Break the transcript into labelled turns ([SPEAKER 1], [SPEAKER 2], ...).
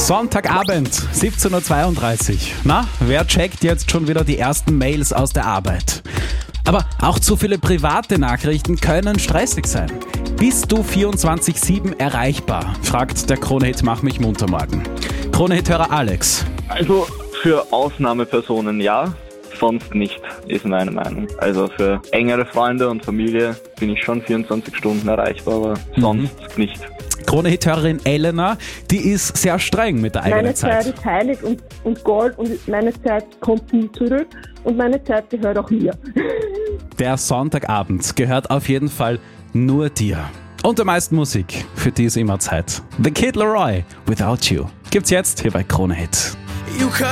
[SPEAKER 1] Sonntagabend, 17.32 Uhr. Na, wer checkt jetzt schon wieder die ersten Mails aus der Arbeit? Aber auch zu viele private Nachrichten können stressig sein. Bist du 24/7 erreichbar? Fragt der Krone-Hit Mach mich munter morgen. Krone-Hit-Hörer Alex.
[SPEAKER 2] Also für Ausnahmepersonen ja, sonst nicht, ist meine Meinung. Also für engere Freunde und Familie bin ich schon 24 Stunden erreichbar, aber sonst nicht.
[SPEAKER 1] Krone-Hit-Hörerin Elena, die ist sehr streng mit der eigenen
[SPEAKER 3] Meine Zeit ist heilig und Gold und meine Zeit kommt nie zurück und meine Zeit gehört auch mir.
[SPEAKER 1] Der Sonntagabend gehört auf jeden Fall nur dir. Und der meisten Musik, für die ist immer Zeit. The Kid Laroi, Without You, gibt's jetzt hier bei Krone Hit.